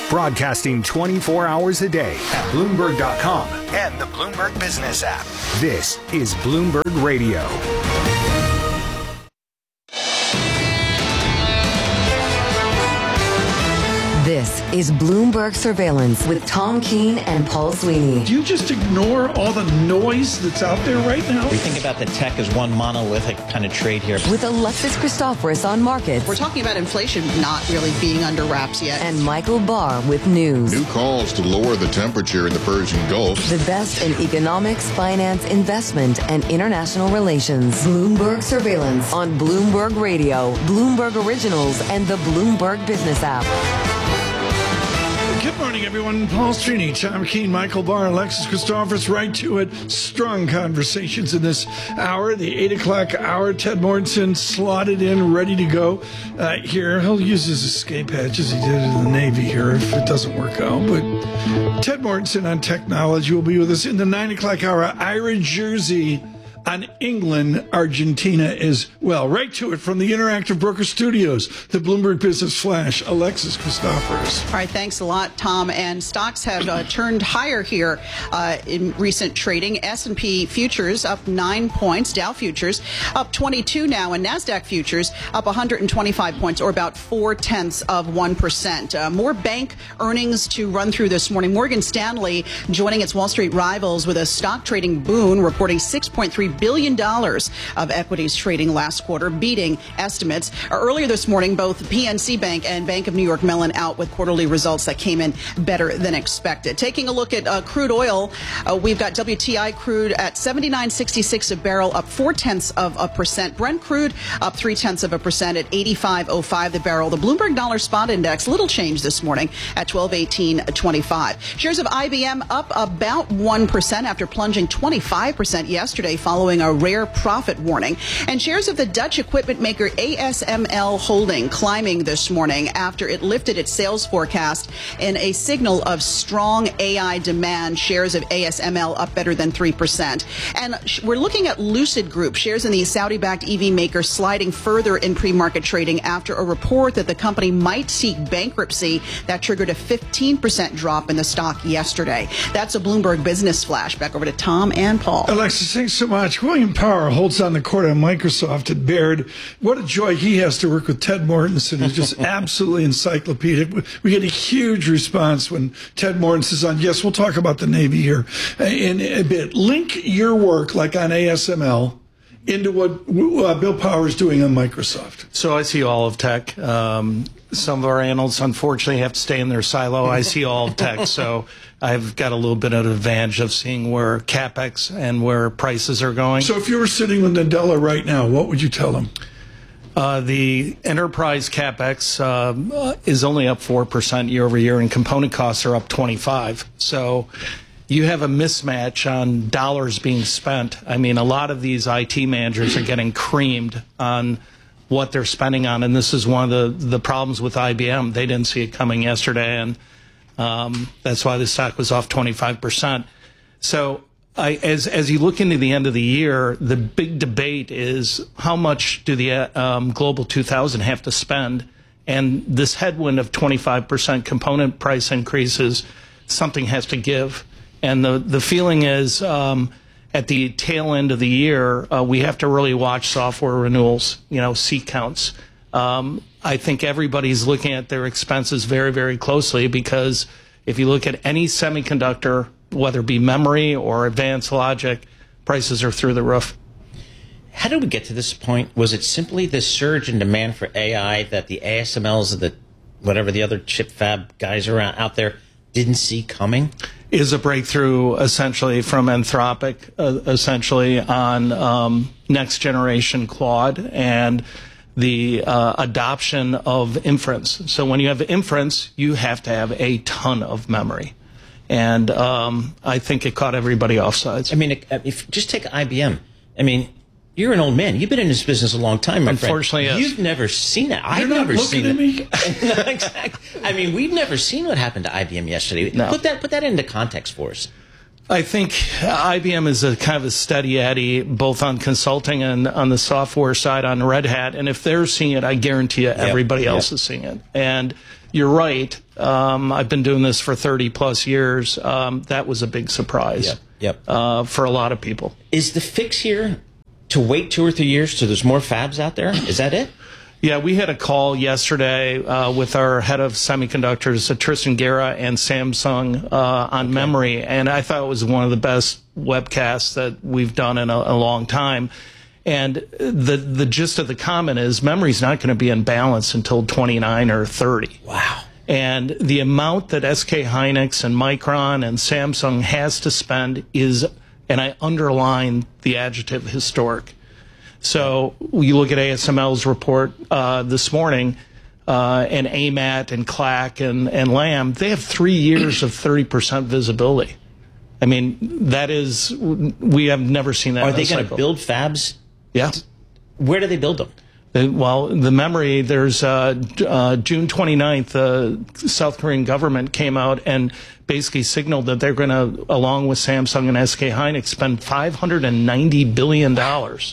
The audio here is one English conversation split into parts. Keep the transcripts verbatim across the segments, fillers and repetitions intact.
Broadcasting twenty-four hours a day at Bloomberg dot com and the Bloomberg Business app. This is Bloomberg Radio. This is Bloomberg Surveillance with Tom Keene and Paul Sweeney. Do you just ignore all the noise that's out there right now? We think about the tech as one monolithic kind of trade here. With Alexis Christoforous on markets. We're talking about inflation not really being under wraps yet. And Michael Barr with news. New calls to lower the temperature in the Persian Gulf. The best in economics, finance, investment, and international relations. Bloomberg Surveillance on Bloomberg Radio, Bloomberg Originals, and the Bloomberg Business app. Good morning, everyone. Paul Sweeney, Tom Keene, Michael Barr, Alexis Christoforous, right to it. Strong conversations in this hour, the eight o'clock hour. Ted Mortensen slotted in, ready to go uh, here. He'll use his escape hatch as he did in the Navy here if it doesn't work out. But Ted Mortensen on technology will be with us in the nine o'clock hour. Ira Jersey on England, Argentina as well. Right to it from the Interactive Broker Studios, the Bloomberg Business Flash, Alexis Christoforous. All right, thanks a lot, Tom. And stocks have uh, turned higher here uh, in recent trading. S and P futures up nine points, Dow futures up twenty-two now, and NASDAQ futures up one hundred twenty-five points, or about four-tenths of one percent. Uh, more bank earnings to run through this morning. Morgan Stanley joining its Wall Street rivals with a stock trading boon, reporting six point three billion dollars of equities trading last quarter, beating estimates. Earlier this morning, both P N C Bank and Bank of New York Mellon out with quarterly results that came in better than expected. Taking a look at uh, crude oil, uh, we've got W T I crude at seventy-nine sixty-six a barrel, up four-tenths of a percent. Brent crude up three-tenths of a percent at eighty-five oh five the barrel. The Bloomberg Dollar Spot Index, little change this morning at twelve eighteen twenty-five. Shares of I B M up about one percent after plunging twenty-five percent yesterday following a rare profit warning. And shares of the Dutch equipment maker A S M L Holding climbing this morning after it lifted its sales forecast in a signal of strong A I demand. Shares of A S M L up better than three percent. And we're looking at Lucid Group, shares in the Saudi-backed E V maker, sliding further in pre-market trading after a report that the company might seek bankruptcy that triggered a fifteen percent drop in the stock yesterday. That's a Bloomberg Business Flash. Back over to Tom and Paul. Alexis, thanks so much. William Power holds on the court on Microsoft at Baird. What a joy he has to work with Ted Mortensen, who's just absolutely encyclopedic. We get a huge response when Ted Mortensen is on. Yes, we'll talk about the Navy here in a bit. Link your work, like on A S M L, into what uh, Bill Power is doing on Microsoft. So I see all of tech. Um, some of our analysts, unfortunately, have to stay in their silo. I see all of tech, so I've got a little bit of an advantage of seeing where CapEx and where prices are going. So if you were sitting with Nadella right now, what would you tell him? Uh, the enterprise CapEx uh, is only up four percent year over year, and component costs are up twenty-five. So you have a mismatch on dollars being spent. I mean, a lot of these I T managers are getting creamed on what they're spending on, and this is one of the, the problems with I B M. They didn't see it coming yesterday, and um, that's why the stock was off twenty-five percent. So I, as, as you look into the end of the year, the big debate is how much do the um, Global two thousand have to spend? And this headwind of twenty-five percent component price increases, something has to give. And the, the feeling is um, at the tail end of the year, uh, we have to really watch software renewals, you know, seat counts. Um, I think everybody's looking at their expenses very, very closely, because if you look at any semiconductor, whether it be memory or advanced logic, prices are through the roof. How did we get to this point? Was it simply the surge in demand for A I that the A S M Ls, the whatever the other chip fab guys are out there, didn't see coming? Is a breakthrough essentially from Anthropic, uh, essentially on um, next generation Claude and the uh, adoption of inference. So when you have inference, you have to have a ton of memory. And um, I think it caught everybody offsides. I mean, if just take I B M. I mean, you're an old man. You've been in this business a long time, my Unfortunately, friend. yes. You've never seen it. I've You're not never looking seen at it. me? No, exactly. I mean, we've never seen what happened to I B M yesterday. No. Put that put that into context for us. I think I B M is a kind of a steady Eddie, both on consulting and on the software side on Red Hat. And if they're seeing it, I guarantee you everybody yep. else yep. is seeing it. And you're right. Um, I've been doing this for thirty plus years. Um, that was a big surprise yep. Yep. Uh, for a lot of people. Is the fix here to wait two or three years so there's more fabs out there? Is that it? Yeah, we had a call yesterday uh, with our head of semiconductors, uh, Tristan Guerra, and Samsung uh, on okay. memory, and I thought it was one of the best webcasts that we've done in a, a long time. And the the gist of the comment is memory's not going to be in balance until twenty-nine or thirty. Wow. And the amount that S K Hynix and Micron and Samsung has to spend is, and I underline the adjective, historic. So you look at A S M L's report uh, this morning, uh, and A M A T and C L A C and, and Lam, they have three years of thirty percent visibility. I mean, that is, we have never seen that. Are they going to build fabs? Yeah. Where do they build them? The, well, the memory, there's uh, uh, June twenty-ninth, the uh, South Korean government came out and basically signaled that they're going to, along with Samsung and S K Hynix, spend five hundred ninety billion dollars.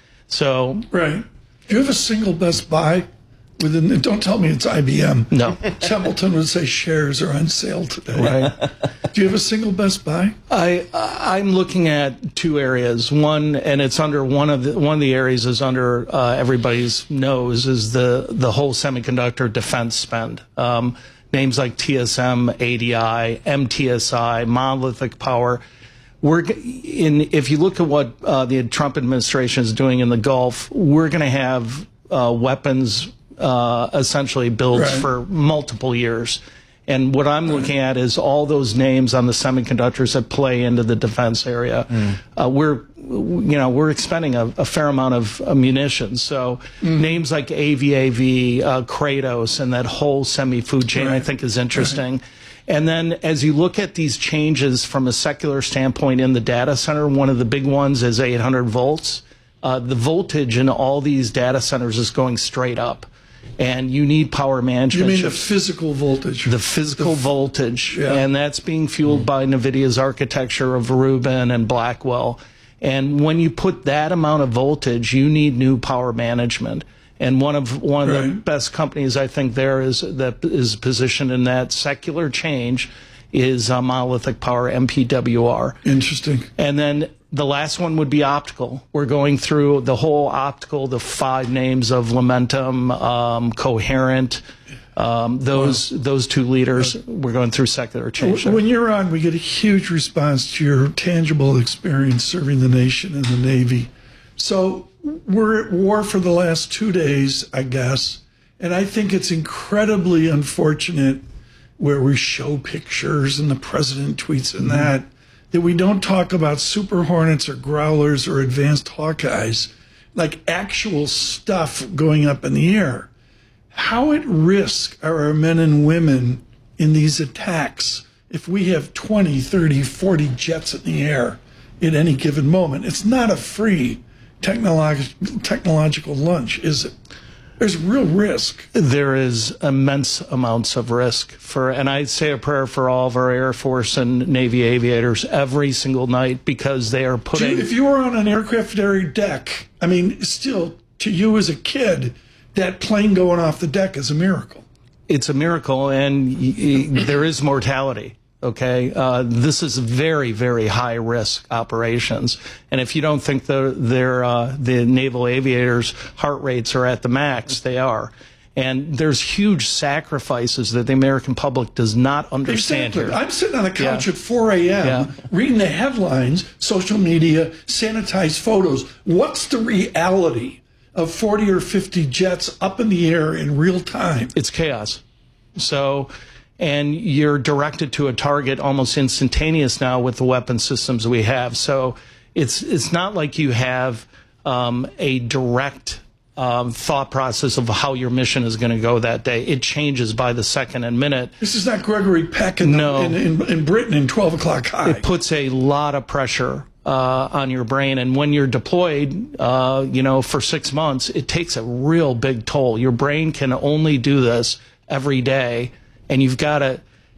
So right. Do you have a single Best Buy within? Don't tell me it's I B M. No. Templeton would say shares are on sale today. Right. Do you have a single Best Buy? I I'm looking at two areas. One, and it's under one of the one of the areas is under uh, everybody's nose, is the the whole semiconductor defense spend. Um, names like T S M, A D I, M T S I, Monolithic Power. We're in. If you look at what uh, the Trump administration is doing in the Gulf, we're going to have uh, weapons uh, essentially builds right. for multiple years. And what I'm right. looking at is all those names on the semiconductors that play into the defense area. Mm. Uh, we're, you know, we're expending a, a fair amount of uh, munitions. So mm. names like A V A V, uh, Kratos, and that whole semi-food chain, right. I think, is interesting. Right. And then as you look at these changes from a secular standpoint in the data center, one of the big ones is eight hundred volts. Uh, the voltage in all these data centers is going straight up. And you need power management. You mean the physical voltage? The physical the voltage. Yeah. And that's being fueled by NVIDIA's architecture of Rubin and Blackwell. And when you put that amount of voltage, you need new power management. And one of one of right. the best companies I think there is that is positioned in that secular change is uh, Monolithic Power, M P W R. Interesting. And then the last one would be optical. We're going through the whole optical, the five names of Lumentum, um, Coherent, um, those wow. those two leaders. We're going through secular change. When you're on, we get a huge response to your tangible experience serving the nation in the Navy. So we're at war for the last two days, I guess, and I think it's incredibly unfortunate where we show pictures and the president tweets and that, that we don't talk about Super Hornets or Growlers or advanced Hawkeyes, like actual stuff going up in the air. How at risk are our men and women in these attacks if we have twenty, thirty, forty jets in the air at any given moment? It's not a free technolog- technological lunch, is it? There's real risk. There is immense amounts of risk for, and I say a prayer for all of our Air Force and Navy aviators every single night because they are putting. You, if you were on an aircraft carrier deck, I mean, still to you as a kid, that plane going off the deck is a miracle. It's a miracle, and y- y- there is mortality. Okay, uh, this is very, very high risk operations, and if you don't think the their uh, the naval aviators' heart rates are at the max, they are. And there's huge sacrifices that the American public does not understand exactly. here. I'm sitting on the couch yeah. at four a.m. Yeah. reading the headlines, social media, sanitized photos. What's the reality of forty or fifty jets up in the air in real time? It's chaos. So. And you're directed to a target almost instantaneous now with the weapon systems we have. So it's it's not like you have um, a direct um, thought process of how your mission is going to go that day. It changes by the second and minute. This is not Gregory Peck in, no. in, in, in Britain in twelve o'clock high. It puts a lot of pressure uh, on your brain. And when you're deployed, uh, you know, for six months, it takes a real big toll. Your brain can only do this every day. And you've got to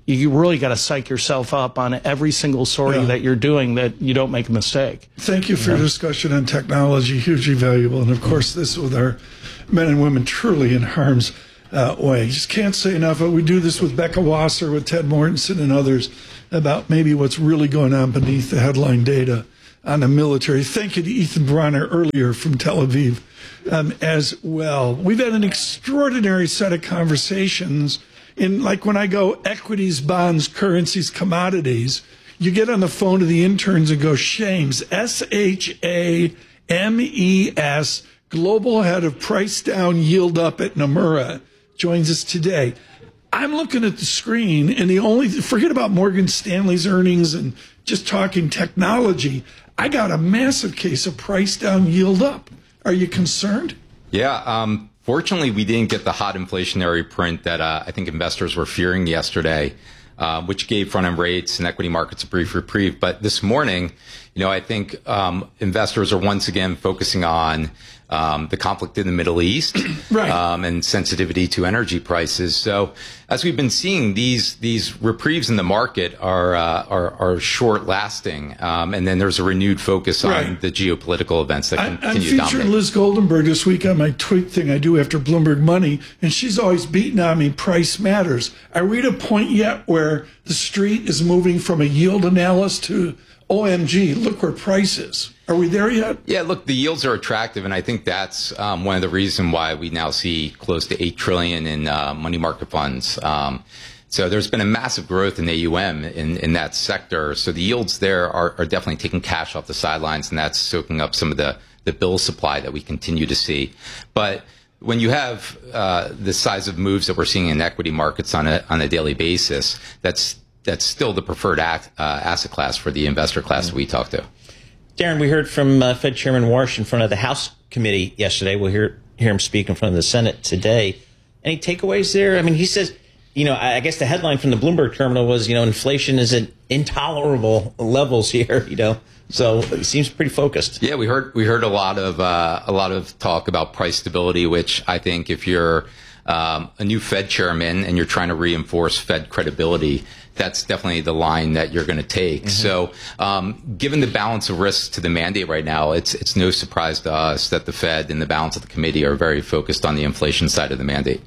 you really got to psych yourself up on every single sortie Yeah. that you're doing that you don't make a mistake. Thank you for your discussion on technology, hugely valuable. And of course, this with our men and women truly in harm's uh, way. Just can't say enough. We do this with Becca Wasser, with Ted Mortensen and others about maybe what's really going on beneath the headline data on the military. Thank you to Ethan Bronner earlier from Tel Aviv um, as well. We've had an extraordinary set of conversations in, like when I go equities, bonds, currencies, commodities, you get on the phone to the interns and go, Shames, S H A M E S, global head of price down, yield up at Nomura, joins us today. I'm looking at the screen, and the only, forget about Morgan Stanley's earnings and just talking technology, I got a massive case of price down, yield up. Are you concerned? Yeah, um, fortunately, we didn't get the hot inflationary print that uh, I think investors were fearing yesterday, uh, which gave front-end rates and equity markets a brief reprieve. But this morning, you know, I think um, investors are once again focusing on um, the conflict in the Middle East, right. um, and sensitivity to energy prices. So, as we've been seeing, these these reprieves in the market are uh, are, are short lasting, um, and then there's a renewed focus on Right. the geopolitical events that I, continue I'm to featuring dominate. Liz Goldenberg this week on my tweet thing I do after Bloomberg Money, and she's always beating on me, price matters. Are we at a point yet where the street is moving from a yield analysis to O M G, look where price is? Are we there yet? Yeah, look, the yields are attractive, and I think that's um, one of the reasons why we now see close to eight trillion dollars in uh, money market funds. Um, so there's been a massive growth in A U M in, in that sector. So the yields there are, are definitely taking cash off the sidelines, and that's soaking up some of the, the bill supply that we continue to see. But when you have uh, the size of moves that we're seeing in equity markets on a on a daily basis, that's that's still the preferred act, uh, asset class for the investor class that we talk to. Darren, we heard from uh, Fed Chairman Warsh in front of the House committee yesterday. We'll hear hear him speak in front of the Senate today. Any takeaways there? I mean, he says, you know, I guess the headline from the Bloomberg terminal was, you know, inflation is at intolerable levels here, you know. So it seems pretty focused. Yeah, we heard we heard a lot of uh, a lot of talk about price stability, which I think if you're um, a new Fed chairman and you're trying to reinforce Fed credibility, that's definitely the line that you're going to take. Mm-hmm. So, um, given the balance of risks to the mandate right now, it's it's no surprise to us that the Fed and the balance of the committee are very focused on the inflation side of the mandate.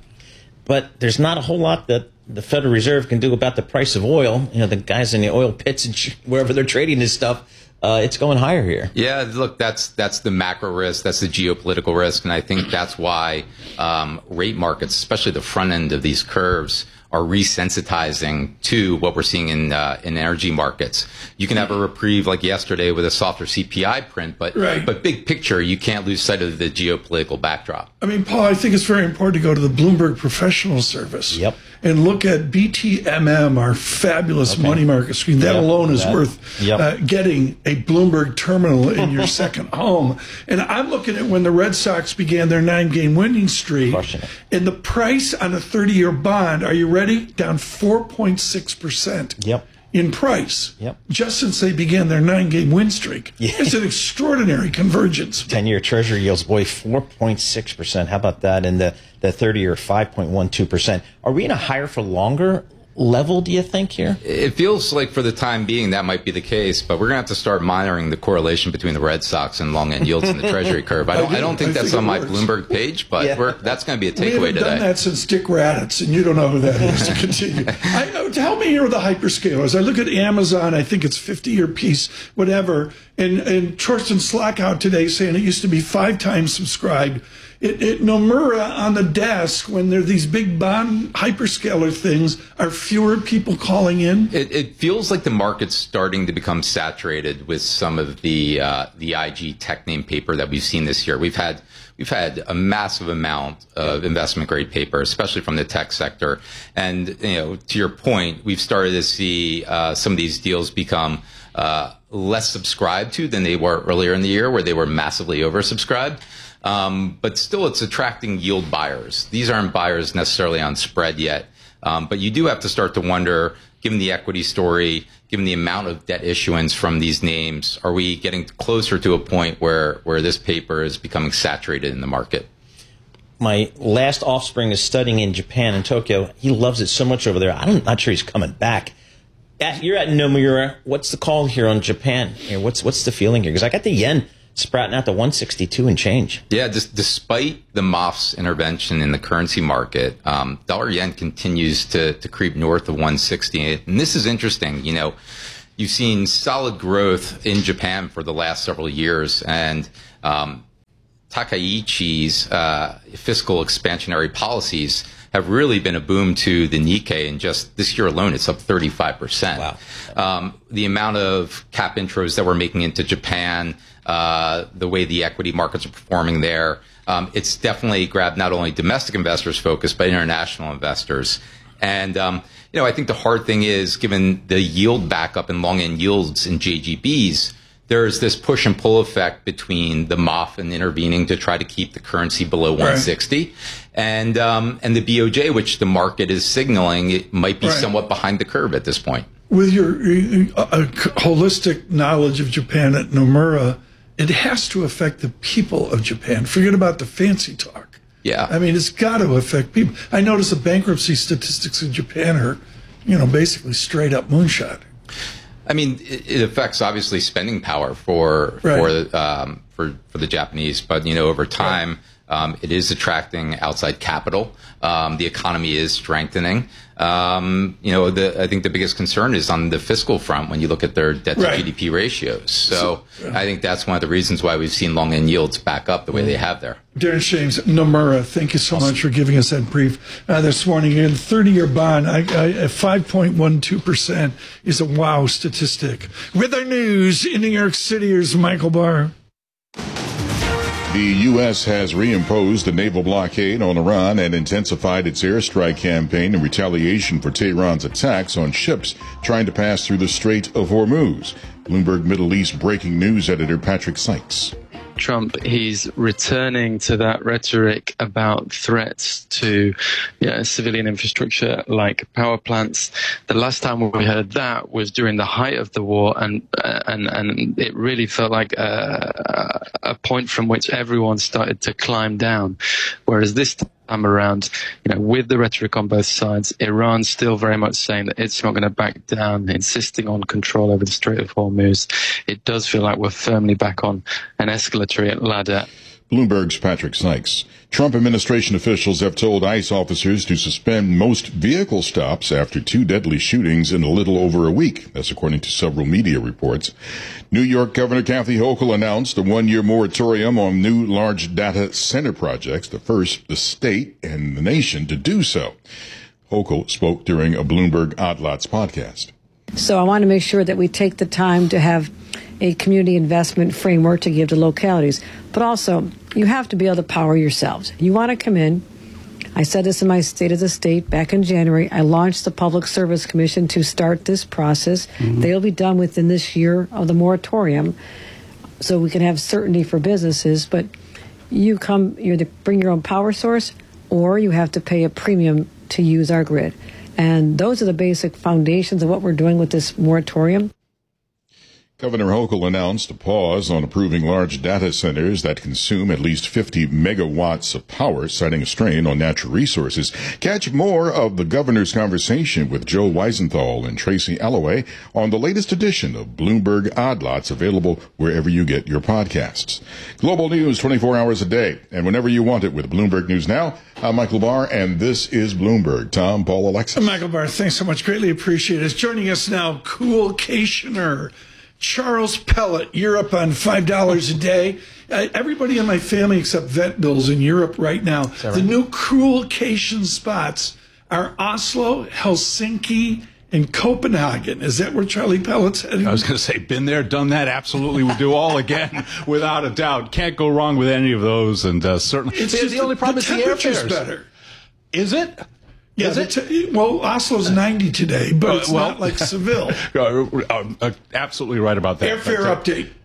But there's not a whole lot that the Federal Reserve can do about the price of oil. You know, the guys in the oil pits and sh- wherever they're trading this stuff, uh, it's going higher here. Yeah, look, that's that's the macro risk, that's the geopolitical risk, and I think that's why um, rate markets, especially the front end of these curves, are resensitizing to what we're seeing in uh, in energy markets. You can have a reprieve like yesterday with a softer C P I print, but Right. but big picture, you can't lose sight of the geopolitical backdrop. I mean, Paul, I think it's very important to go to the Bloomberg Professional Service Yep. and look at B T M M, our fabulous Okay. money market screen. That Yep. alone is That- worth yep. uh, getting a Bloomberg terminal in your second home. And I'm looking at when the Red Sox began their nine-game winning streak, Crushing it. and the price on a thirty-year bond, are you ready? Down four point six percent. Yep. In price, Yep. just since they began their nine-game win streak. Yeah. It's an extraordinary convergence. ten-year Treasury yields, boy, four point six percent. How about that? And the, the thirty-year, five point one two percent. Are we in a higher for longer level, do you think, here? It feels like for the time being that might be the case, but we're going to have to start monitoring the correlation between the Red Sox and long end yields in the Treasury curve. I don't, I do. I don't think I that's think on it my works. Bloomberg page, but Yeah. we're, that's going to be a We takeaway haven't done today. that since Dick Raditz, and you don't know who that is. To continue, I, uh, tell me here with the hyperscalers. I look at Amazon. I think it's fifty-year piece, whatever. And and Torsten Slackout today saying it used to be five times subscribed. It, it Nomura on the desk when there are these big bond hyperscaler things. Are fewer people calling in? It, it feels like the market's starting to become saturated with some of the uh, the I G tech name paper that we've seen this year. We've had we've had a massive amount of investment grade paper, especially from the tech sector. And you know, to your point, we've started to see uh, some of these deals become uh, less subscribed to than they were earlier in the year, where they were massively oversubscribed. Um, but still, it's attracting yield buyers. These aren't buyers necessarily on spread yet. Um, but you do have to start to wonder, given the equity story, given the amount of debt issuance from these names, are we getting closer to a point where, where this paper is becoming saturated in the market? my last offspring is studying in Japan, in Tokyo. He loves it so much over there. I'm not sure he's coming back. You're at Nomura. What's the call here on Japan? What's what's the feeling here? Because I got the yen sprouting out to one sixty-two and change. Yeah, just despite the M O F's intervention in the currency market, um, dollar yen continues to, to creep north of one sixty. And this is interesting. You know, you've seen solid growth in Japan for the last several years, and um, Takaichi's uh, fiscal expansionary policies have really been a boom to the Nikkei, and just this year alone, it's up thirty-five percent. Wow. Um, the amount of cap intros that we're making into Japan, uh, the way the equity markets are performing there, um, it's definitely grabbed not only domestic investors' focus, but international investors. And, um, you know, I think the hard thing is, given the yield backup and long-end yields in J G Bs, there's this push and pull effect between the M O F and intervening to try to keep the currency below one sixty, right. and um, and the B O J, which the market is signaling it might be right. somewhat behind the curve at this point. With your uh, uh, holistic knowledge of Japan at Nomura, it has to affect the people of Japan. Forget about the fancy talk. Yeah, I mean, it's got to affect people. I notice the bankruptcy statistics in Japan are, you know, basically straight up moonshot. I mean, it affects obviously spending power for right. for um, for for the Japanese, but you know, over time, right. um, it is attracting outside capital. Um, the economy is strengthening. Um, you know, the, I think the biggest concern is on the fiscal front when you look at their debt to right. G D P ratios. So, so yeah. I think that's one of the reasons why we've seen long end yields back up the way they have there. Darren Shames, Nomura, thank you so awesome. much for giving us that brief uh, this morning. In thirty-year bond, I, I, at five point one two percent is a wow statistic. With our news in New York City, here's Michael Barr. The U S has reimposed a naval blockade on Iran and intensified its airstrike campaign in retaliation for Tehran's attacks on ships trying to pass through the Strait of Hormuz. Bloomberg Middle East breaking news editor Patrick Sykes. Trump, he's returning to that rhetoric about threats to you know, civilian infrastructure like power plants. The last time we heard that was during the height of the war, and uh, and and it really felt like a, a point from which everyone started to climb down. Whereas this time around, you know, with the rhetoric on both sides, Iran's still very much saying that it's not going to back down, insisting on control over the Strait of Hormuz. It does feel like we're firmly back on an escalatory ladder. Bloomberg's Patrick Sykes. Trump administration officials have told ICE officers to suspend most vehicle stops after two deadly shootings in a little over a week. That's according to several media reports. New York Governor Kathy Hochul announced a one-year moratorium on new large data center projects, the first the state and the nation to do so. Hochul spoke during a Bloomberg Odd Lots podcast. So I want to make sure that we take the time to have a community investment framework to give to localities. But also, you have to be able to power yourselves. You want to come in. I said this in my State of the State back in January. I launched the Public Service Commission to start this process. Mm-hmm. They'll be done within this year of the moratorium, so we can have certainty for businesses. But you come, you either bring your own power source, or you have to pay a premium to use our grid. And those are the basic foundations of what we're doing with this moratorium. Governor Hochul announced a pause on approving large data centers that consume at least fifty megawatts of power, citing a strain on natural resources. Catch more of the governor's conversation with Joe Weisenthal and Tracy Alloway on the latest edition of Bloomberg Odd Lots, available wherever you get your podcasts. Global news twenty-four hours a day, and whenever you want it with Bloomberg News Now. I'm Michael Barr, and this is Bloomberg. Tom, Paul, Alexis. Michael Barr, thanks so much. Greatly appreciate it. Joining us now, Coolcationer Charles Pellet. You're up on five dollars a day. Uh, everybody in my family except vet bills in Europe right now. Right? The new Coolcation spots are Oslo, Helsinki, and Copenhagen. Is that where Charlie Pellet's heading? I was going to say, been there, done that. Absolutely, we'll do all again, without a doubt. Can't go wrong with any of those, and uh, certainly. It's the, just the only problem the is the temperature's airfares. Better. Is it? Yeah, Is it? T- well, Oslo's ninety today, but it's uh, well, not like Seville. uh, uh, absolutely right about that. Airfare but, uh, update.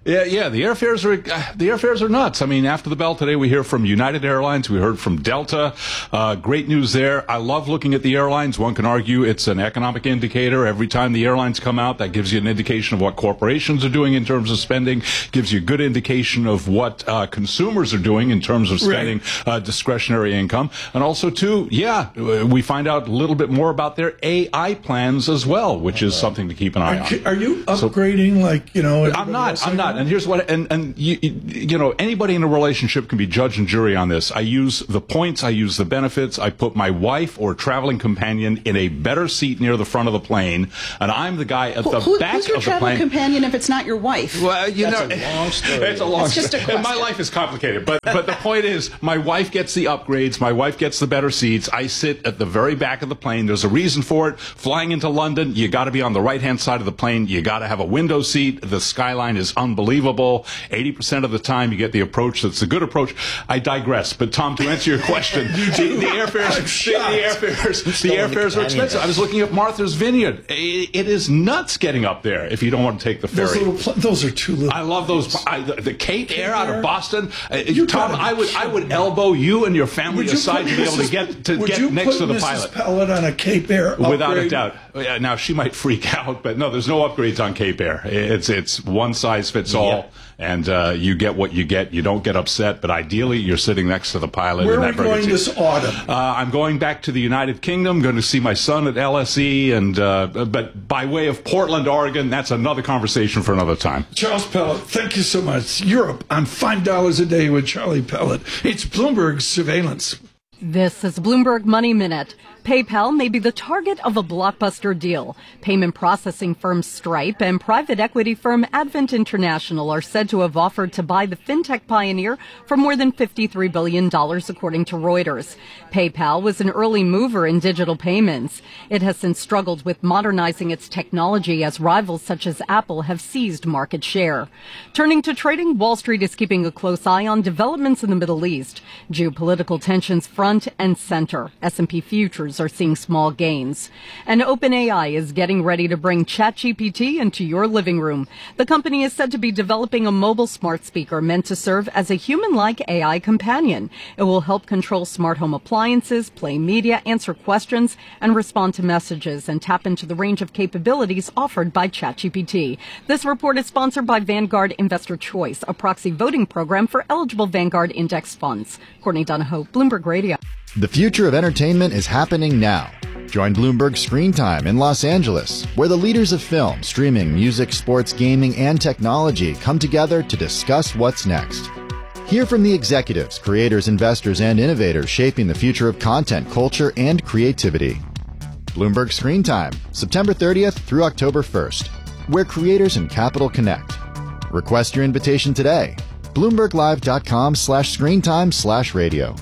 Yeah, yeah. The airfares are uh, the airfares are nuts. I mean, after the bell today, we hear from United Airlines. We heard from Delta. Uh, great news there. I love looking at the airlines. One can argue it's an economic indicator. Every time the airlines come out, that gives you an indication of what corporations are doing in terms of spending. Gives you a good indication of what uh, consumers are doing in terms of spending right. uh, discretionary income. And also, too, yeah, we find out a little bit more about their A I plans as well, which is something to keep an eye are, on. Are you upgrading, so, like you know? I'm not. I'm not. And here's what, and, and you, you know, anybody in a relationship can be judge and jury on this. I use the points, I use the benefits, I put my wife or traveling companion in a better seat near the front of the plane, and I'm the guy at who, the who, back who's your of the traveling plane. companion if it's not your wife? Well, you That's know, a long story. It's a long it's just a story. My life is complicated, but, but the point is, my wife gets the upgrades, my wife gets the better seats, I sit at the very back of the plane. There's a reason for it. Flying into London, you got to be on the right-hand side of the plane, you got to have a window seat. The skyline is unbelievable. eighty percent of the time you get the approach that's a good approach. I digress. But Tom, to answer your question, the, the airfares, the, the airfares, the airfares are expensive. I was looking at Martha's Vineyard. It, it is nuts getting up there if you don't want to take the ferry. Those, little pl- those are too little. I love those. I, the, the Cape, Cape Air out of Boston. Uh, Tom, I would I would elbow you and your family aside to be able to get to get next to the Missus pilot. Pellet on a Cape Air upgrade? Without a doubt. Now she might freak out, but no, there's no upgrades on Cape Air. It's it's one size fits all. Yeah. And uh, you get what you get. You don't get upset, but ideally you're sitting next to the pilot. Where in are that we going seat. this autumn? Uh, I'm going back to the United Kingdom. Going to see my son at L S E, and uh, but by way of Portland, Oregon. That's another conversation for another time. Charles Pellet, thank you so much. Europe on five dollars a day with Charlie Pellet. It's Bloomberg Surveillance. This is Bloomberg Money Minute. PayPal may be the target of a blockbuster deal. Payment processing firm Stripe and private equity firm Advent International are said to have offered to buy the fintech pioneer for more than fifty-three billion dollars, according to Reuters. PayPal was an early mover in digital payments. It has since struggled with modernizing its technology as rivals such as Apple have seized market share. Turning to trading, Wall Street is keeping a close eye on developments in the Middle East. Geopolitical tensions front and center. S and P futures are seeing small gains. And OpenAI is getting ready to bring ChatGPT into your living room. The company is said to be developing a mobile smart speaker meant to serve as a human-like A I companion. It will help control smart home appliances, play media, answer questions, and respond to messages and tap into the range of capabilities offered by ChatGPT. This report is sponsored by Vanguard Investor Choice, a proxy voting program for eligible Vanguard index funds. Courtney Donahoe, Bloomberg Radio. The future of entertainment is happening now. Join Bloomberg Screen Time in Los Angeles, where the leaders of film, streaming, music, sports, gaming, and technology come together to discuss what's next. Hear from the executives, creators, investors, and innovators shaping the future of content, culture, and creativity. Bloomberg Screen Time, September thirtieth through October first, where creators and capital connect. Request your invitation today. BloombergLive.com slash screentime slash radio.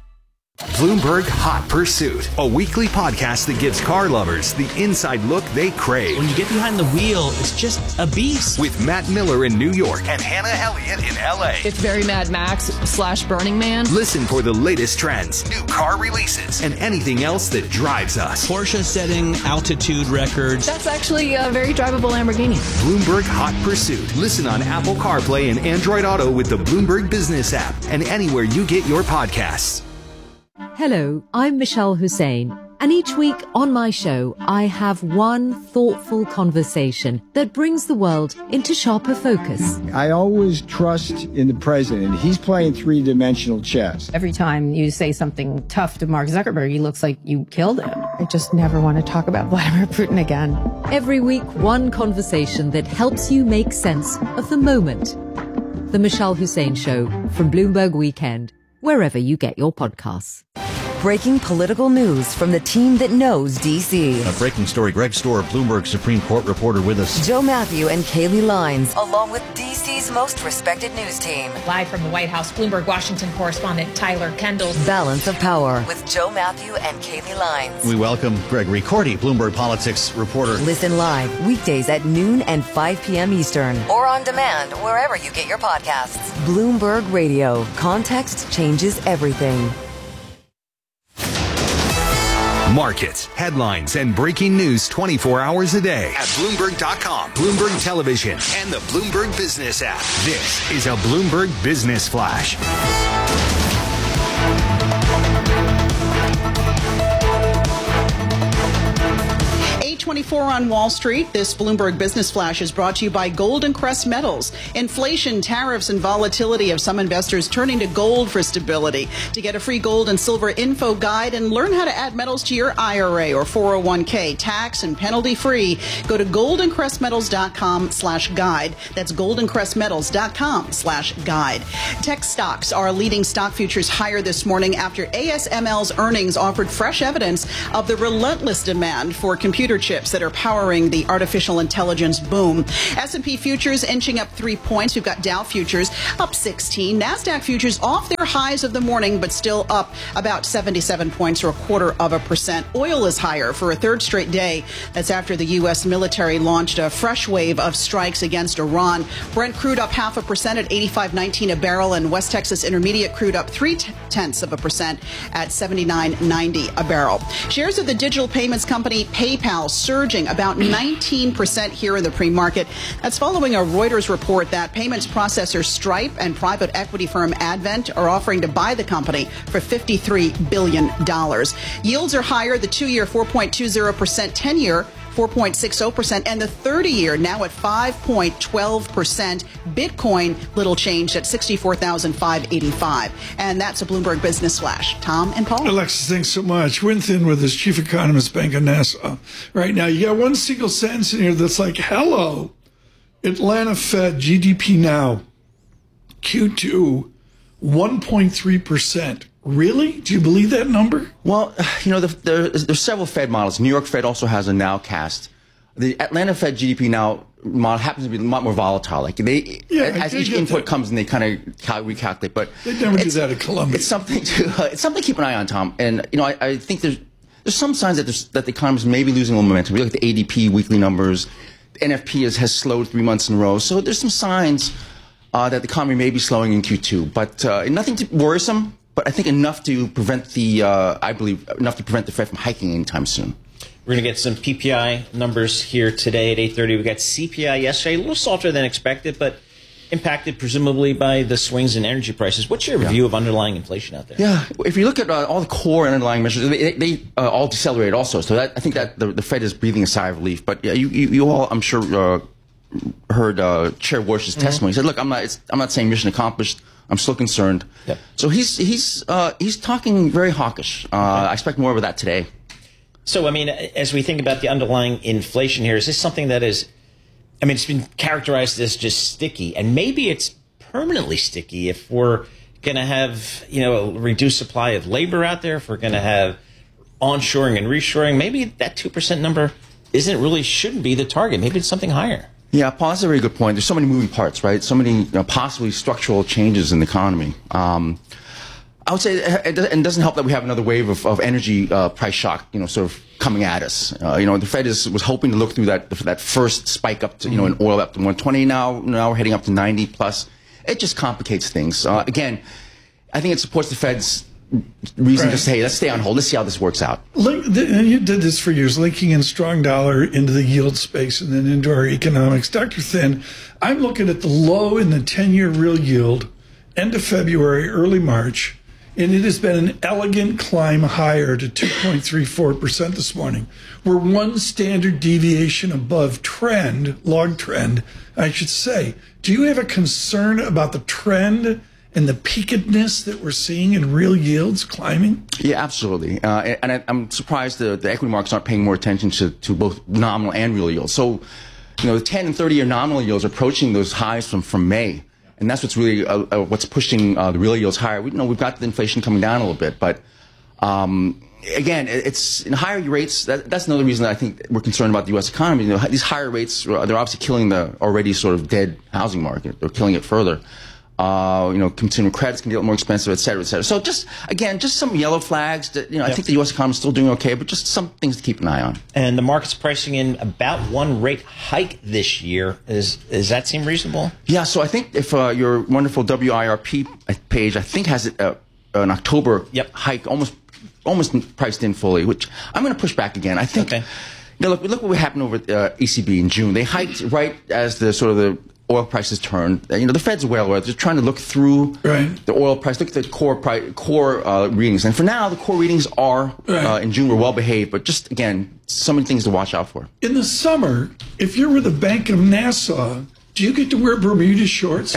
Bloomberg Hot Pursuit, a weekly podcast that gives car lovers the inside look they crave. When you get behind the wheel, it's just a beast. With Matt Miller in New York and Hannah Elliott in L A. It's very Mad Max slash Burning Man. Listen for the latest trends, new car releases, and anything else that drives us. Porsche setting altitude records. That's actually a very drivable Lamborghini. Bloomberg Hot Pursuit. Listen on Apple CarPlay and Android Auto with the Bloomberg Business app and anywhere you get your podcasts. Hello, I'm Michelle Hussein, and each week on my show, I have one thoughtful conversation that brings the world into sharper focus. I always trust in the president. He's playing three-dimensional chess. Every time you say something tough to Mark Zuckerberg, he looks like you killed him. I just never want to talk about Vladimir Putin again. Every week, one conversation that helps you make sense of the moment. The Michelle Hussein Show from Bloomberg Weekend, wherever you get your podcasts. Breaking political news from the team that knows D C. A breaking story. Greg Stohr, Bloomberg Supreme Court reporter with us. Joe Matthew and Kaylee Lines, along with D C's most respected news team. Live from the White House, Bloomberg Washington correspondent Tyler Kendall. Balance of Power with Joe Matthew and Kaylee Lines. We welcome Gregory Cordy, Bloomberg Politics reporter. Listen live weekdays at noon and five p.m. Eastern. Or on demand wherever you get your podcasts. Bloomberg Radio. Context changes everything. Markets, headlines, and breaking news twenty-four hours a day at Bloomberg dot com, Bloomberg Television, and the Bloomberg Business app. This is a Bloomberg Business Flash. twenty-four on Wall Street. This Bloomberg Business Flash is brought to you by Golden Crest Metals. Inflation, tariffs, and volatility have some investors turning to gold for stability. To get a free gold and silver info guide and learn how to add metals to your I R A or four oh one k, tax and penalty free, go to golden crest metals dot com slash guide. That's golden crest metals dot com slash guide. Tech stocks are leading stock futures higher this morning after A S M L's earnings offered fresh evidence of the relentless demand for computer chips that are powering the artificial intelligence boom. S and P futures inching up three points. We've got Dow futures up sixteen. NASDAQ futures off their highs of the morning, but still up about seventy-seven points or a quarter of a percent. Oil is higher for a third straight day. That's after the U S military launched a fresh wave of strikes against Iran. Brent crude up half a percent at eighty-five nineteen a barrel, and West Texas Intermediate crude up three tenths of a percent at seventy-nine ninety a barrel. Shares of the digital payments company PayPal surging about nineteen percent here in the pre-market. That's following a Reuters report that payments processor Stripe and private equity firm Advent are offering to buy the company for fifty-three billion dollars. Yields are higher. The two-year four point two zero percent, ten-year four point six zero percent, and the thirty-year now at five point one two percent. Bitcoin little changed at sixty-four thousand five hundred eighty-five. And that's a Bloomberg Business Flash. Tom and Paul. Alexis, thanks so much. Winthin with his chief economist, Bank of Nassau. Right now, you got one single sentence in here that's like, hello, Atlanta Fed G D P now, Q two, one point three percent. Really? Do you believe that number? Well, you know, the, the, there's several Fed models. New York Fed also has a nowcast. The Atlanta Fed G D P now model happens to be a lot more volatile. Like they, yeah, as each input that. comes, and they kind of cal- recalculate. But they never do that at Columbia. It's something to uh, it's something to keep an eye on, Tom. And you know, I, I think there's there's some signs that there's, that the economy is maybe losing a little momentum. We look at the A D P weekly numbers. The N F P has, has slowed three months in a row. So there's some signs uh, that the economy may be slowing in Q two, but uh, nothing too worrisome. But I think enough to prevent the, uh, I believe, enough to prevent the Fed from hiking anytime soon. We're going to get some P P I numbers here today at eight thirty. We got C P I yesterday, a little softer than expected, but impacted presumably by the swings in energy prices. What's your yeah. view of underlying inflation out there? Yeah, if you look at uh, all the core and underlying measures, they, they uh, all decelerated also. So that, I think that the, the Fed is breathing a sigh of relief. But yeah, you, you, you all, I'm sure, uh, heard uh, Chair Warsh's mm-hmm. testimony. He said, "Look, I'm not, it's, I'm not saying mission accomplished. I'm still concerned." Yep. So he's he's uh, he's talking very hawkish. Uh, okay. I expect more of that today. So, I mean, as we think about the underlying inflation here, is this something that is, I mean, it's been characterized as just sticky, and maybe it's permanently sticky if we're going to have, you know, a reduced supply of labor out there, if we're going to have onshoring and reshoring, maybe that two percent number isn't really, shouldn't be the target. Maybe it's something higher. Yeah, Paul, that's a very good point. There's so many moving parts, right? So many you know, possibly structural changes in the economy. Um, I would say it, it doesn't help that we have another wave of, of energy uh, price shock, you know, sort of coming at us. Uh, you know, the Fed is, was hoping to look through that that first spike up to, you know, in oil up to one twenty. Now, now we're heading up to ninety plus. It just complicates things. Uh, again, I think it supports the Fed's reason right. to say, let's stay on hold. Let's see how this works out. Link, the, you did this for years, linking in strong dollar into the yield space and then into our economics. Doctor Thin, I'm looking at the low in the ten-year real yield, end of February, early March, and it has been an elegant climb higher to two point three four percent this morning. We're one standard deviation above trend, log trend, I should say. Do you have a concern about the trend and the peakedness that we're seeing in real yields climbing? Yeah, absolutely. Uh, and I, I'm surprised the, the equity markets aren't paying more attention to, to both nominal and real yields. So, you know, the ten and thirty-year nominal yields are approaching those highs from, from May. And that's what's really uh, uh, what's pushing uh, the real yields higher. We, you know, we've got the inflation coming down a little bit. But, um, again, it's in higher rates. That, that's another reason that I think we're concerned about the U S economy. You know, these higher rates, they're obviously killing the already sort of dead housing market. They're killing it further. Uh, you know, consumer credits can get more expensive, et cetera, et cetera. So just, again, just some yellow flags that, you know, yep. I think the U S economy is still doing okay, but just some things to keep an eye on. And the market's pricing in about one rate hike this year. Is, does that seem reasonable? Yeah, so I think if uh, your wonderful W I R P page, I think has it, uh, an October yep. hike almost almost priced in fully, which I'm going to push back again. I think, okay. you know, look, look what happened over at uh, E C B in June. They hiked right as the sort of the oil prices turned. You know, the Fed's well aware. They're trying to look through right. the oil price, look at the core price, core uh, readings. And for now, the core readings are, right. uh, in June, were well behaved. But just, again, so many things to watch out for. In the summer, if you're with the Bank of Nassau, do you get to wear Bermuda shorts?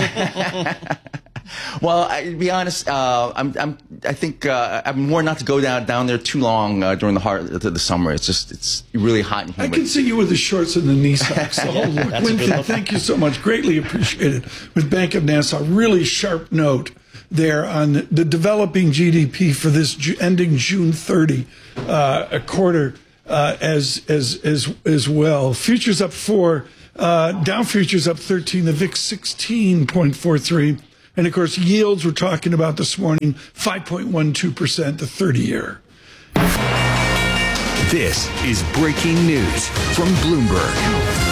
Well, I, to be honest, uh, I'm, I'm, I think uh, I'm more not to go down down there too long uh, during the heart of the summer. It's just it's really hot and humid. I can see you with the shorts and the knee socks. The whole look. Winfield, thank you so much. Greatly appreciated. With Bank of Nassau, really sharp note there on the developing G D P for this ending June thirtieth, uh, a quarter uh, as as as as well. Futures up four, uh, Dow futures up thirteen. The V I X sixteen point four three. And, of course, yields we're talking about this morning, five point one two percent, the thirty-year. This is breaking news from Bloomberg.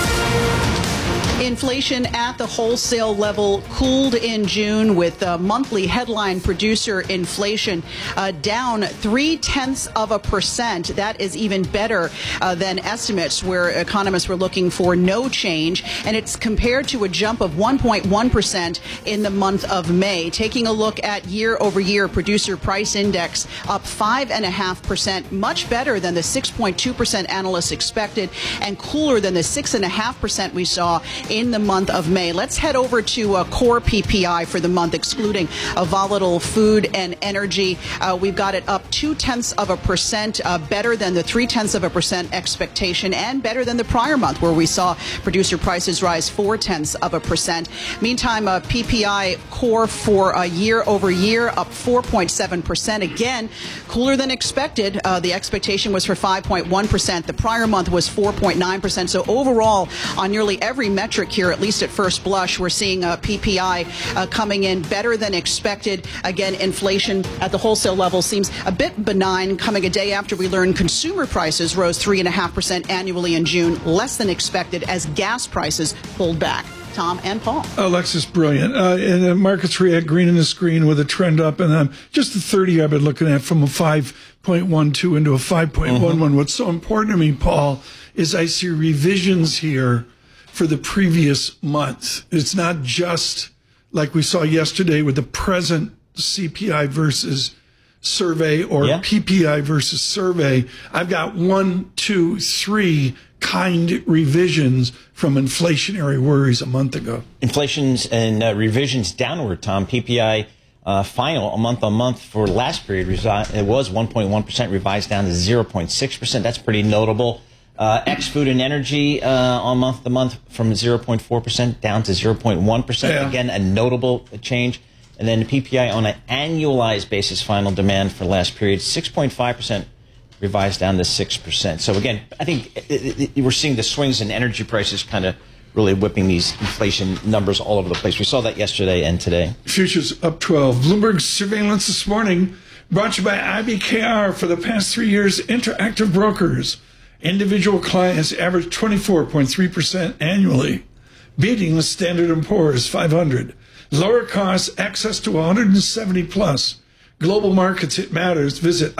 Inflation at the wholesale level cooled in June, with uh, monthly headline producer inflation uh, down three-tenths of a percent. That is even better uh, than estimates, where economists were looking for no change. And it's compared to a jump of one point one percent in the month of May. Taking a look at year-over-year producer price index, up five point five percent, much better than the six point two percent analysts expected, and cooler than the six point five percent we saw in the month of May. Let's head over to uh, core P P I for the month, excluding a volatile food and energy. Uh, we've got it up two tenths of a percent, uh, better than the three tenths of a percent expectation, and better than the prior month, where we saw producer prices rise four tenths of a percent. Meantime, uh, P P I core for a year over year up four point seven percent. Again, cooler than expected. Uh, the expectation was for five point one percent. The prior month was four point nine percent. So overall, on nearly every metric here, at least at first blush, we're seeing uh, P P I uh, coming in better than expected. Again, inflation at the wholesale level seems a bit benign, coming a day after we learned consumer prices rose three point five percent annually in June, less than expected as gas prices pulled back. Tom and Paul. Alexis, brilliant. Uh, and the markets react green in the screen with a trend up. And um, just the thirty I've been looking at, from a five point one two into a five point one one. Mm-hmm. What's so important to me, Paul, is I see revisions here for the previous month. It's not just like we saw yesterday with the present C P I versus survey, or yeah. P P I versus survey. I've got one, two, three kind revisions from inflationary worries a month ago. Inflations and uh, revisions downward, Tom. P P I uh, final a month on month for last period, resi- it was one point one percent, revised down to zero point six percent. That's pretty notable. Uh, ex food and energy uh, on month to month from zero point four percent down to zero point one percent. Yeah. Again, a notable change. And then the P P I on an annualized basis, final demand for last period, six point five percent, revised down to six percent. So again, I think it, it, we're seeing the swings in energy prices kind of really whipping these inflation numbers all over the place. We saw that yesterday and today. Futures up twelve. Bloomberg surveillance this morning brought to you by I B K R. For the past three years, Interactive Brokers. Individual clients average twenty-four point three percent annually, beating the Standard and Poor's five hundred. Lower costs, access to one hundred seventy plus. Global markets, it matters. Visit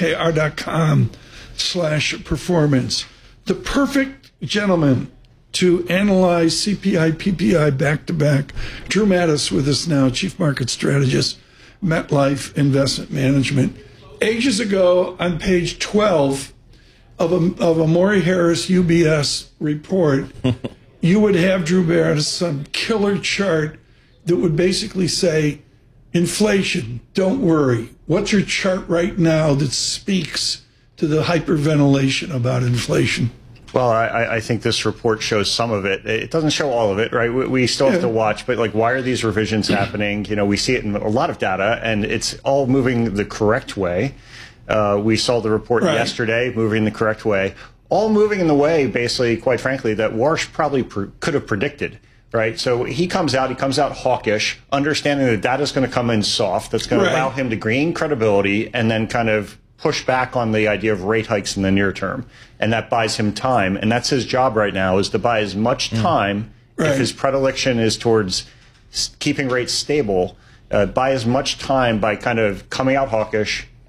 ibkr.com slash performance. The perfect gentleman to analyze C P I, P P I back to back. Drew Mattis with us now, Chief Market Strategist, MetLife Investment Management. Ages ago, on page twelve of a, of a Maury Harris U B S report, you would have, Drew Mattis, some killer chart that would basically say, inflation, don't worry. What's your chart right now that speaks to the hyperventilation about inflation? Well, I, I think this report shows some of it. It doesn't show all of it, right? We, we still have yeah. to watch, but like, why are these revisions happening? You know, we see it in a lot of data, and it's all moving the correct way. Uh, we saw the report right. yesterday, moving the correct way. All moving in the way, basically, quite frankly, that Warsh probably pr- could have predicted. Right, so he comes out, he comes out hawkish, understanding that data is going to come in soft, that's going right. to allow him to gain credibility and then kind of push back on the idea of rate hikes in the near term. And that buys him time. And that's his job right now, is to buy as much time, mm. right. if his predilection is towards keeping rates stable, uh, buy as much time by kind of coming out hawkish